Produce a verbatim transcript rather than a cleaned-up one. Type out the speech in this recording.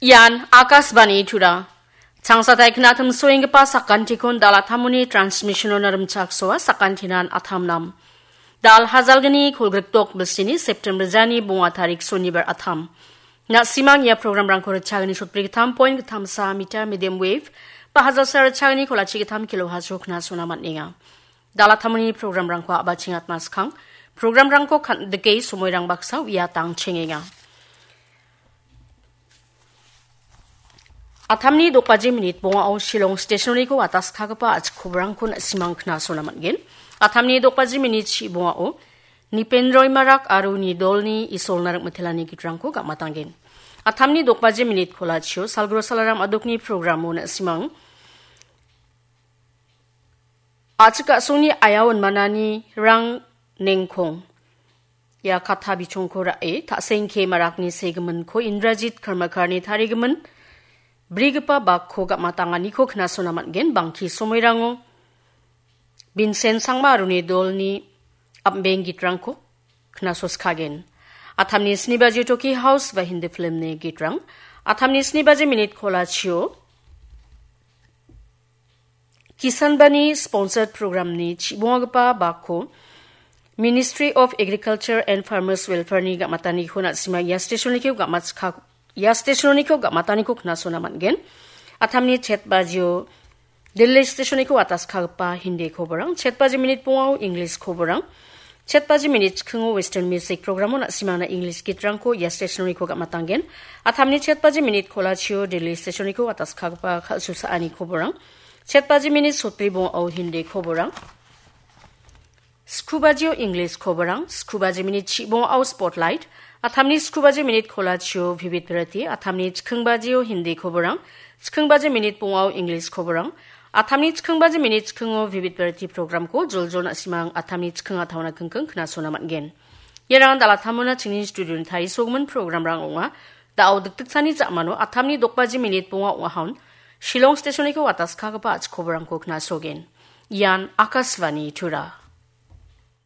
Yan Akasbani Tura. Changsatai knatum soing pa sakantikon dalathamuni transmission naramchak soa sakantinan athamnam. Dal hazalgani kulgriktok besini September jani bunga tarik sonibar atham. Na simang ya program rangkor chagani shotpri tham point tham sa meter medium wave pa hazal sar chagani kolachi tham kilo hazok na sonamat ninga. Dalathamuni program rangko abachingat maskang. Program rangko kan deke sumoy rang baksa wiya tang chengenga. Athamni dokpaji minit bonga o Shillong stationary ko atas khagapa ach khobrang kun simang khna sonamat gen. Athamni dokpaji minit chi bonga o Nipendroy marak aru ni dolni isol narak mathelani gitrang ko ga matangen. Athamni dokpaji minit khola chio salgro salaram adokni program o na simang achka soni ayawan manani rang nengkhong ya katha bichong ko ra e tha sengkhe marakni segmen ko Indrajit Karmakarni tharigemen Brigapa bakho ga matangani ko khna sonamat gen bangki somoirango Binsen sangma aruni dolni ambeng gitrangko khna soskhagen athamni snibaji toki house ba hindi film ne gitrang athamni snibaji minute khola chio Kisanbani sponsored program ni chibongapa bakho Ministry of Agriculture and Farmers Welfare ni ga matani khona sima ya station ni ga matskha Ya station ni ko ga matani ko khna sonamat gen athamni chetbajio Delhi station ni ko atas khagpa hindi khoborang chetbaji minute pungau English khoborang chetbaji minute khungo western music program na simana English gitrang ko ya station ni ko ga matangen athamni chetbaji minute khola chio Delhi station ni ko atas khagpa khalsusa ani khoborang chetbaji minute sotri bongau hindi khoborang Skubajio English khoborang Skubajio minute chibong au spotlight athamni Skubajio minute khola chio vivid parati athamni chkhungbajio hindi khoborang chkhungbajio minute pungau English khoborang athamni chkhungbajio minute chkhungo vivid parati program ko joljol na simang athamni chkhunga thawna khungkhung khna sonamat gen yerang dala thamona chingni studio ni thai sogman program rang onga da auduk sani jamano athamni dokbaji minute pungau wa haun Shillong station ko atas khagapa ach khoborang ko khna sogen yan Akasvani Tura